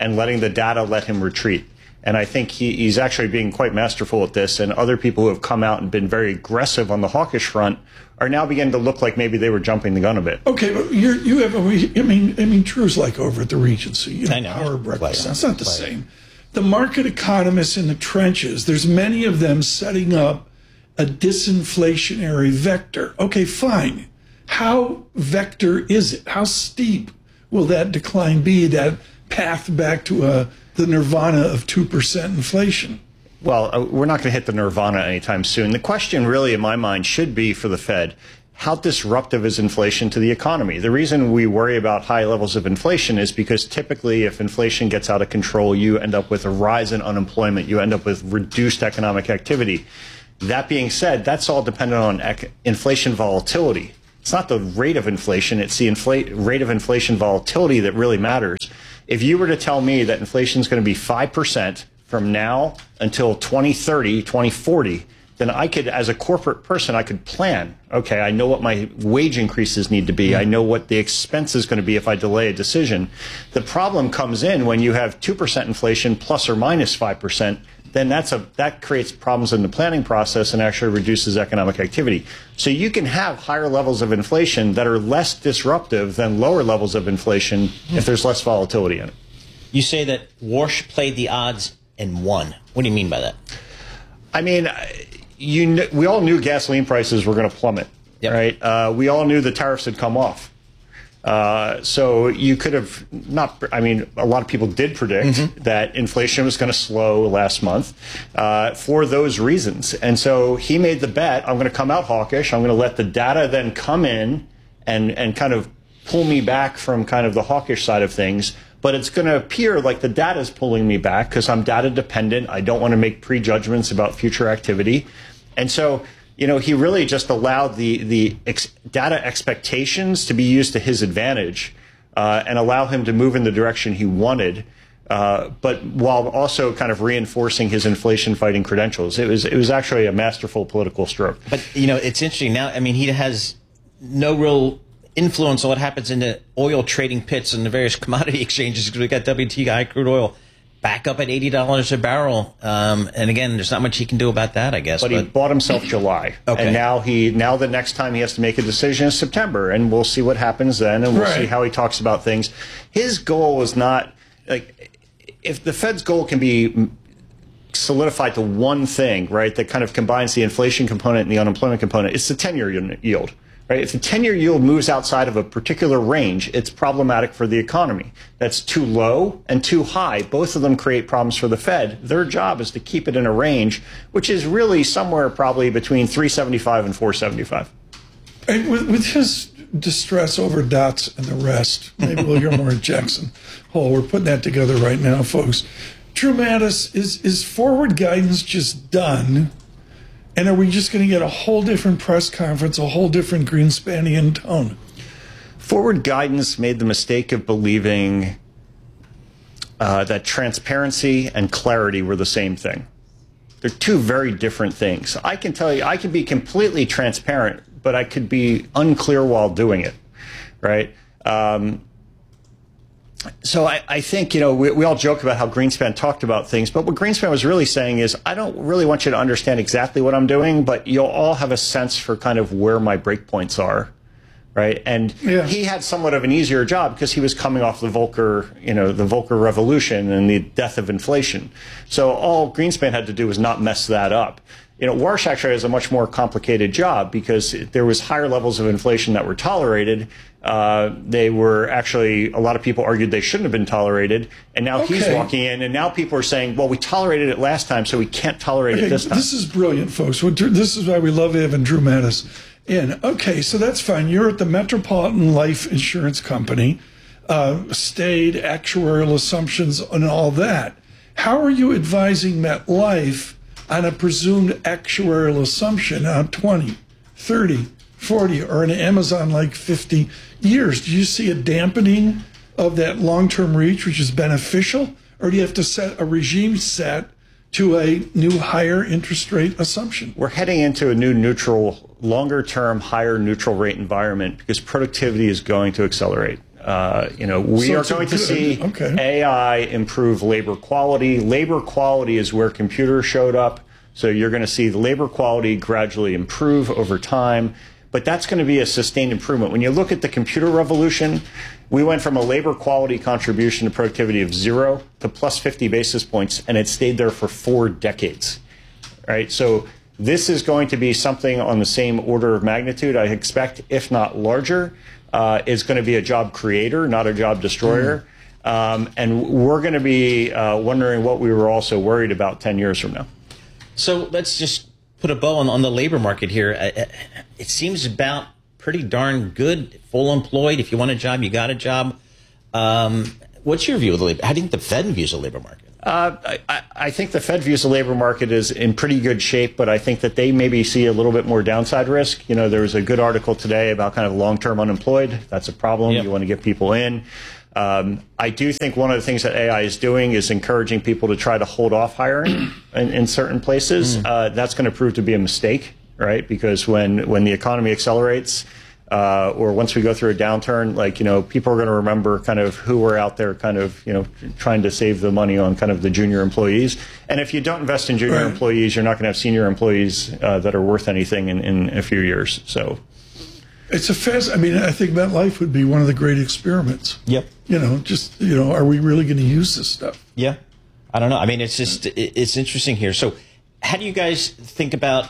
and letting the data let him retreat. And I think he, he's actually being quite masterful at this. And other people who have come out and been very aggressive on the hawkish front are now beginning to look like maybe they were jumping the gun a bit. Okay, but you're, you have, a, I mean, I mean, Drew's like over at the Regency, you know, I know. power breakfast. Player. That's not the Player. same. The market economists in the trenches, there's many of them setting up a disinflationary vector. Okay, fine. How vector is it? How steep will that decline be, that path back to a, the nirvana of two percent inflation? Well, uh, we're not going to hit the nirvana anytime soon. The question really, in my mind, should be for the Fed, how disruptive is inflation to the economy? The reason we worry about high levels of inflation is because typically if inflation gets out of control, you end up with a rise in unemployment. You end up with reduced economic activity. That being said, that's all dependent on ec- inflation volatility. It's not the rate of inflation, it's the infl- rate of inflation volatility that really matters. If you were to tell me that inflation is going to be five percent from now until twenty thirty, twenty forty, then I could, as a corporate person, I could plan. Okay, I know what my wage increases need to be. I know what the expense is going to be if I delay a decision. The problem comes in when you have two percent inflation plus or minus five percent. Then that's a, that creates problems in the planning process and actually reduces economic activity. So you can have higher levels of inflation that are less disruptive than lower levels of inflation if there's less volatility in it. You say that Warsh played the odds and won. What do you mean by that? I mean, you kn- we all knew gasoline prices were going to plummet, yep. right? Uh, we all knew the tariffs had come off. Uh, so you could have not, I mean, a lot of people did predict mm-hmm. that inflation was going to slow last month uh, for those reasons. And so he made the bet, I'm going to come out hawkish. I'm going to let the data then come in and, and kind of pull me back from kind of the hawkish side of things. But it's going to appear like the data is pulling me back because I'm data dependent. I don't want to make prejudgments about future activity. And so, you know, he really just allowed the, the ex- data expectations to be used to his advantage uh, and allow him to move in the direction he wanted, uh, but while also kind of reinforcing his inflation-fighting credentials. It was, it was actually a masterful political stroke. But, you know, it's interesting now. I mean, he has no real influence on what happens in the oil trading pits and the various commodity exchanges because we've got W T I crude oil back up at eighty dollars a barrel. Um, and again, there's not much he can do about that, I guess. But, but he bought himself July. Okay. And now he now the next time he has to make a decision is September. And we'll see what happens then. And we'll right. see how he talks about things. His goal is not, like, if the Fed's goal can be solidified to one thing, right, that kind of combines the inflation component and the unemployment component, it's the ten-year yield. Right? If the ten-year yield moves outside of a particular range, it's problematic for the economy. That's too low and too high. Both of them create problems for the Fed. Their job is to keep it in a range, which is really somewhere probably between three seventy-five and four seventy-five. Hey, with, with his distress over dots and the rest, maybe we'll hear more at Jackson Hole. We're putting that together right now, folks. Drew Mattis, is, is forward guidance just done? And are we just going to get a whole different press conference, a whole different Greenspanian tone? Forward guidance made the mistake of believing uh, that transparency and clarity were the same thing. They're two very different things. I can tell you, I can be completely transparent, but I could be unclear while doing it, right? Um, So I, I think, you know, we, we all joke about how Greenspan talked about things, but what Greenspan was really saying is, I don't really want you to understand exactly what I'm doing, but you'll all have a sense for kind of where my breakpoints are, right? And yeah. he had somewhat of an easier job because he was coming off the Volcker, you know, the Volcker Revolution and the death of inflation. So all Greenspan had to do was not mess that up. You know, Warsh actually has a much more complicated job because there was higher levels of inflation that were tolerated. Uh, they were actually, a lot of people argued they shouldn't have been tolerated. And now okay. he's walking in, and now people are saying, well, we tolerated it last time, so we can't tolerate okay, it this time. This is brilliant, folks. This is why we love having Drew Mattis in. Okay, so that's fine. You're at the Metropolitan Life Insurance Company, uh, stayed, actuarial assumptions, and all that. How are you advising MetLife on a presumed actuarial assumption on twenty, thirty, forty, or an Amazon like fifty years? Do you see a dampening of that long-term reach, which is beneficial? Or do you have to set a regime set to a new higher interest rate assumption? We're heading into a new neutral, longer-term, higher neutral rate environment because productivity is going to accelerate. Uh, you know, we So are it's a going to good- see okay. A I improve labor quality. Labor quality is where computers showed up. So you're going to see the labor quality gradually improve over time. But that's going to be a sustained improvement. When you look at the computer revolution, we went from a labor quality contribution to productivity of zero to plus fifty basis points, and it stayed there for four decades. Right? So this is going to be something on the same order of magnitude, I expect, if not larger. Uh, it's going to be a job creator, not a job destroyer. Mm. Um, and we're going to be uh, wondering what we were also worried about ten years from now. So let's just put a bow on, on the labor market here. Uh, it seems about pretty darn good, full employed. If you want a job, you got a job. Um, what's your view of the labor? How do you think the Fed views the labor market? Uh, I, I think the Fed views the labor market is in pretty good shape, but I think that they maybe see a little bit more downside risk. You know, there was a good article today about kind of long-term unemployed. That's a problem. Yep. You want to get people in. Um, I do think one of the things that A I is doing is encouraging people to try to hold off hiring in, in certain places. Mm. Uh, that's going to prove to be a mistake, right? Because when, when the economy accelerates, uh, or once we go through a downturn, like, you know, people are going to remember kind of who were out there kind of, you know, trying to save the money on kind of the junior employees. And if you don't invest in junior right. employees, you're not going to have senior employees uh, that are worth anything in, in a few years. So. It's a fast. I mean, I think MetLife would be one of the great experiments. Yep. You know, just, you know, are we really going to use this stuff? Yeah. I don't know. I mean, it's just, it's interesting here. So how do you guys think about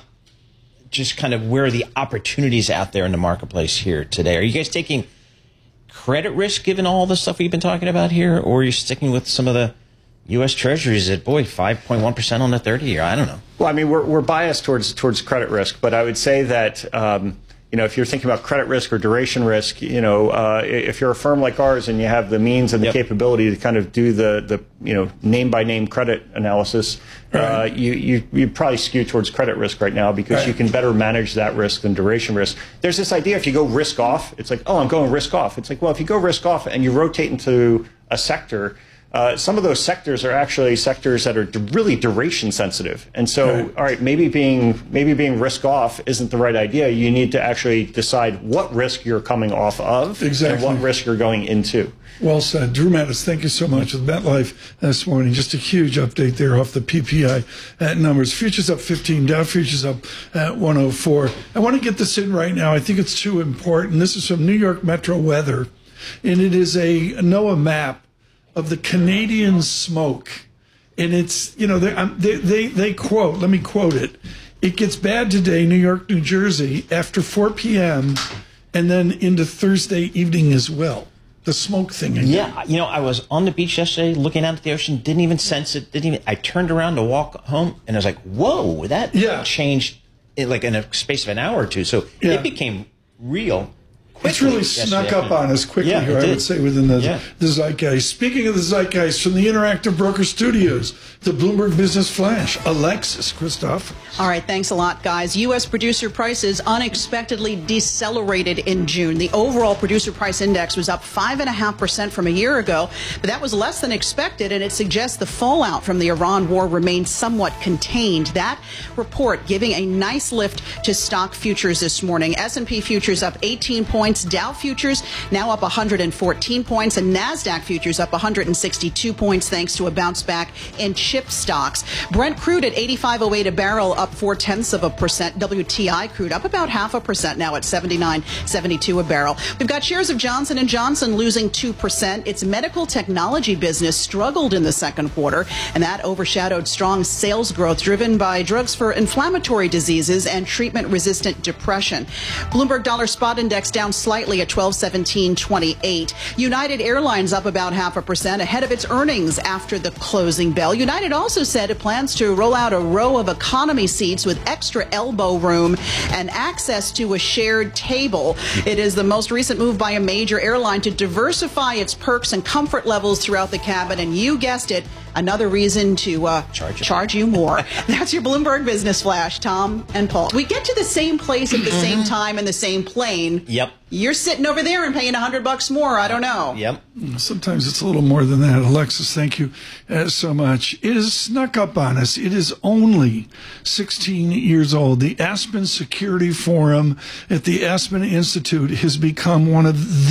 just kind of where are the opportunities out there in the marketplace here today? Are you guys taking credit risk given all the stuff we've been talking about here? Or are you sticking with some of the U S Treasuries at, boy, five point one percent on the thirty year? I don't know. Well, I mean, we're, we're biased towards, towards credit risk, but I would say that, um, you know, if you're thinking about credit risk or duration risk, you know, uh, if you're a firm like ours and you have the means and the yep. capability to kind of do the, the you know, name-by-name credit analysis, right. uh, you, you, you probably skew towards credit risk right now because right. you can better manage that risk than duration risk. There's this idea if you go risk off, it's like, oh, I'm going risk off. It's like, well, if you go risk off and you rotate into a sector, Uh, some of those sectors are actually sectors that are really duration sensitive. And so, right. all right, maybe being maybe being risk off isn't the right idea. You need to actually decide what risk you're coming off of exactly. and what risk you're going into. Well said. Drew Mattis, thank you so much with MetLife this morning. Just a huge update there off the P P I uh, numbers. Futures up fifteen, Dow futures up at one oh four. I want to get this in right now. I think it's too important. This is from New York Metro Weather, and it is a NOAA map of the Canadian smoke. And it's, you know, they, they, they, they quote, let me quote it. It gets bad today, New York, New Jersey, after four p.m. and then into Thursday evening as well. The smoke thing again. Yeah, you know, I was on the beach yesterday looking out at the ocean, didn't even sense it, didn't even, I turned around to walk home and I was like, whoa, that yeah. changed in like in a space of an hour or two. So yeah. it became real. It's really snuck up on us quickly yeah, here, I did. would say, within the, yeah. the zeitgeist. Speaking of the zeitgeist, from the Interactive Broker Studios, the Bloomberg Business Flash, Alexis Christoph. All right, thanks a lot, guys. U S producer prices unexpectedly decelerated in June. The overall producer price index was up five point five percent from a year ago, but that was less than expected, and it suggests the fallout from the Iran war remains somewhat contained. That report giving a nice lift to stock futures this morning. S and P futures up eighteen points. Dow futures now up one hundred fourteen points, and NASDAQ futures up one hundred sixty-two points thanks to a bounce back in chip stocks. Brent crude at eighty-five oh eight a barrel, up four tenths of a percent. W T I crude up about half a percent now at seventy-nine seventy-two a barrel. We've got shares of Johnson and Johnson losing two percent. Its medical technology business struggled in the second quarter, and that overshadowed strong sales growth driven by drugs for inflammatory diseases and treatment-resistant depression. Bloomberg Dollar Spot Index down slightly at twelve seventeen twenty-eight. United Airlines up about half a percent ahead of its earnings after the closing bell. United also said it plans to roll out a row of economy seats with extra elbow room and access to a shared table. It is the most recent move by a major airline to diversify its perks and comfort levels throughout the cabin, and you guessed it, another reason to uh, charge, charge you more. That's your Bloomberg Business Flash, Tom and Paul. We get to the same place at the same time in the same plane. Yep. You're sitting over there and paying a hundred bucks more. I don't know. Yep. Sometimes it's a little more than that. Alexis, thank you uh, so much. It is snuck up on us. It is only sixteen years old. The Aspen Security Forum at the Aspen Institute has become one of the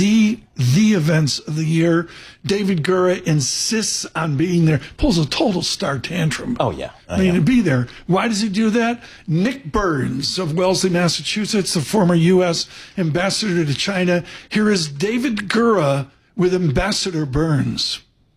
the events of the year. David Gura insists on being there, pulls a total star tantrum. Oh, yeah. I mean, to be there. Why does he do that? Nick Burns of Wellesley, Massachusetts, the former U S ambassador to China. Here is David Gura with Ambassador Burns.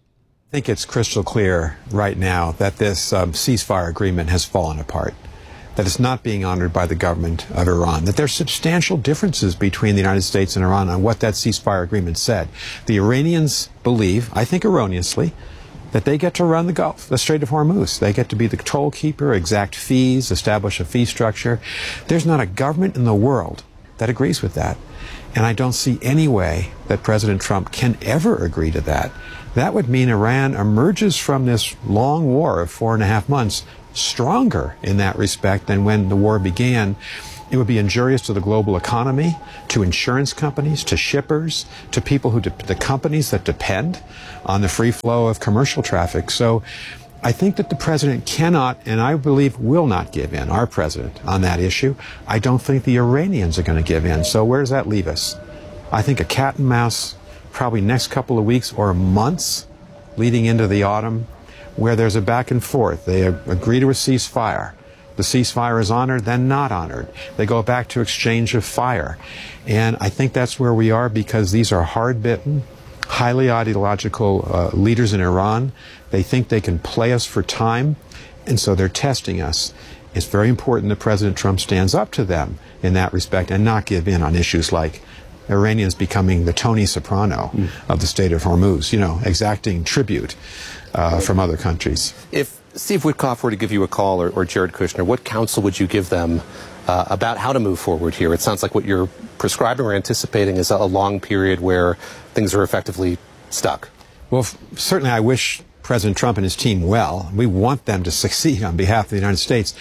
I think it's crystal clear right now that this um, ceasefire agreement has fallen apart, that it's not being honored by the government of Iran, that there's substantial differences between the United States and Iran on what that ceasefire agreement said. The Iranians believe, I think erroneously, that they get to run the Gulf, the Strait of Hormuz. They get to be the toll keeper, exact fees, establish a fee structure. There's not a government in the world that agrees with that. And I don't see any way that President Trump can ever agree to that. That would mean Iran emerges from this long war of four and a half months stronger in that respect than when the war began. It would be injurious to the global economy, to insurance companies, to shippers, to people who, de- the companies that depend on the free flow of commercial traffic. So I think that the president cannot, and I believe will not give in, our president, on that issue. I don't think the Iranians are going to give in. So where does that leave us? I think a cat and mouse, probably next couple of weeks or months leading into the autumn, where there's a back and forth. They agree to a ceasefire. The ceasefire is honored, then not honored. They go back to exchange of fire. And I think that's where we are, because these are hard-bitten, highly ideological uh, leaders in Iran. They think they can play us for time, and so they're testing us. It's very important that President Trump stands up to them in that respect and not give in on issues like Iranians becoming the Tony Soprano mm. of the Strait of Hormuz, you know, exacting tribute uh, from other countries. If Steve Witkoff were to give you a call, or, or Jared Kushner, what counsel would you give them uh, about how to move forward here? It sounds like what you're prescribing or anticipating is a, a long period where things are effectively stuck. Well, f- certainly I wish President Trump and his team well. We want them to succeed on behalf of the United States.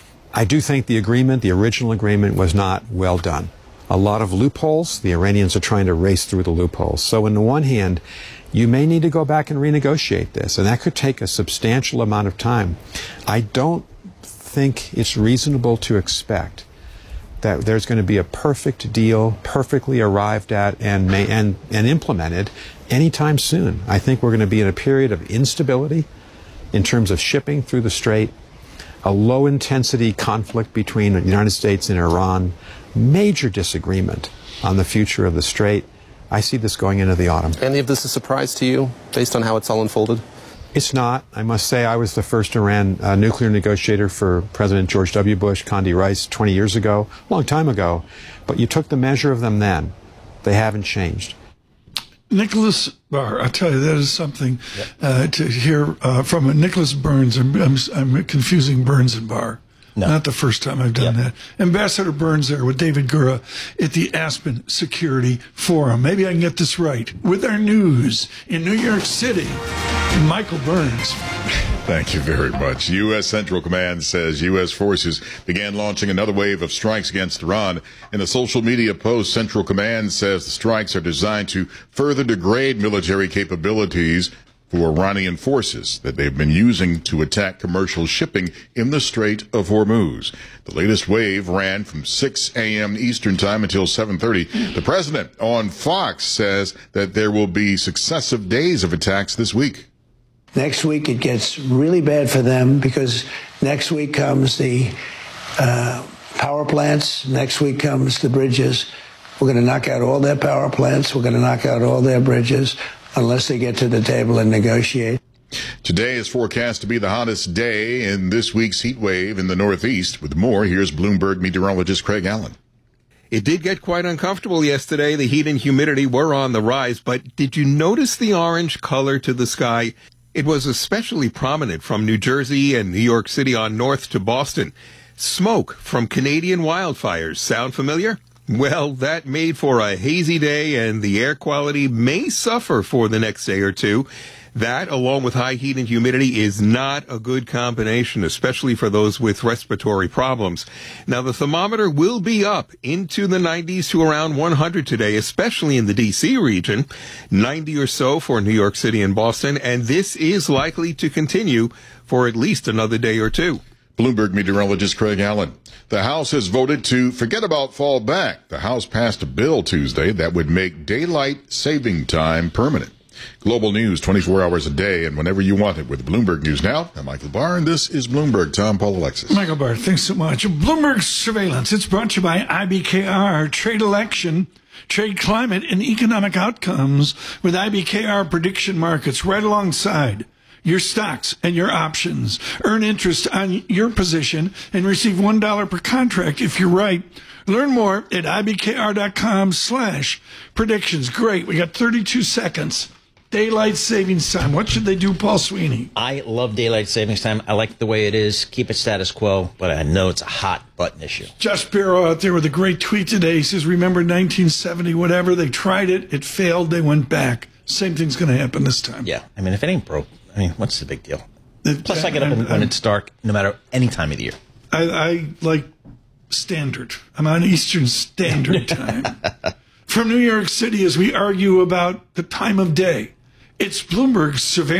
I do think the agreement, the original agreement, was not well done. A lot of loopholes. The Iranians are trying to race through the loopholes. So on the one hand, you may need to go back and renegotiate this, and that could take a substantial amount of time. I don't think it's reasonable to expect that there's going to be a perfect deal, perfectly arrived at and may, and, and implemented anytime soon. I think we're going to be in a period of instability in terms of shipping through the Strait, a low-intensity conflict between the United States and Iran, major disagreement on the future of the Strait. I see this going into the autumn. Any of this a surprise to you, based on how it's all unfolded? It's not. I must say I was the first Iran uh, nuclear negotiator for President George W. Bush, Condi Rice, twenty years ago, a long time ago. But you took the measure of them then. They haven't changed. Nicholas Barr, I tell you, that is something yep. uh, to hear uh, from a Nicholas Burns. I'm, I'm, I'm confusing Burns and Barr. No. Not the first time I've done yep. that. Ambassador Burns there with David Gura at the Aspen Security Forum. Maybe I can get this right. With our news in New York City, Michael Burns. Thank you very much. U S. Central Command says U S forces began launching another wave of strikes against Iran. In a social media post, Central Command says the strikes are designed to further degrade military capabilities for Iranian forces that they've been using to attack commercial shipping in the Strait of Hormuz. The latest wave ran from six a.m. Eastern Time until seven thirty. The president on Fox says that there will be successive days of attacks this week. Next week it gets really bad for them, because next week comes the uh, power plants. Next week comes the bridges. We're going to knock out all their power plants. We're going to knock out all their bridges, unless they get to the table and negotiate. Today is forecast to be the hottest day in this week's heat wave in the Northeast. With more, here's Bloomberg meteorologist Craig Allen. It did get quite uncomfortable yesterday. The heat and humidity were on the rise, but did you notice the orange color to the sky? It was especially prominent from New Jersey and New York City on north to Boston. Smoke from Canadian wildfires. Sound familiar? Well, that made for a hazy day, and the air quality may suffer for the next day or two. That, along with high heat and humidity, is not a good combination, especially for those with respiratory problems. Now, the thermometer will be up into the nineties to around one hundred today, especially in the D C region, ninety or so for New York City and Boston, and this is likely to continue for at least another day or two. Bloomberg meteorologist Craig Allen. The House has voted to forget about fall back. The House passed a bill Tuesday that would make daylight saving time permanent. Global news twenty-four hours a day and whenever you want it with Bloomberg News Now. I'm Michael Barr, and this is Bloomberg. Tom, Paul, Alexis. Michael Barr, thanks so much. Bloomberg Surveillance. It's brought to you by I B K R. Trade election, trade climate, and economic outcomes with I B K R prediction markets right alongside your stocks and your options. Earn interest on your position and receive one dollar per contract if you're right. Learn more at ibkr.com slash predictions. Great. We got thirty-two seconds. Daylight savings time. What should they do, Paul Sweeney? I love daylight savings time. I like the way it is. Keep it status quo, but I know it's a hot button issue. Josh Barrow out there with a great tweet today. He says, remember nineteen seventy, whatever. They tried it. It failed. They went back. Same thing's going to happen this time. Yeah. I mean, if it ain't broke, I mean, what's the big deal? It, Plus, I get up I'm, when I'm, it's dark, no matter any time of the year. I, I like standard. I'm on Eastern Standard Time. From New York City, as we argue about the time of day, it's Bloomberg Surveillance.